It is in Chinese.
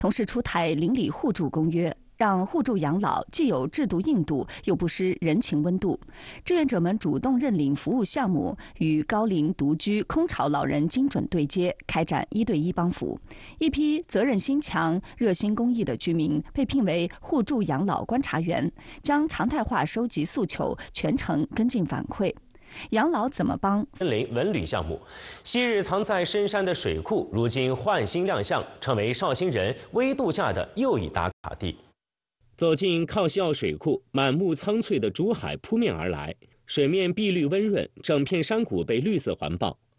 同时出台邻里互助公约，让互助养老既有制度硬度，又不失人情温度。志愿者们主动认领服务项目，与高龄独居、空巢老人精准对接，开展1对1帮扶。一批责任心强、热心公益的居民被聘为互助养老观察员，将常态化收集诉求，全程跟进反馈。养老怎么帮？ 森林文旅项目，昔日藏在深山的水库，如今焕新亮相，成为绍兴人微度假的又一打卡地。走进靠西澳水库，满目苍翠的竹海扑面而来，水面碧绿温润，整片山谷被绿色环抱。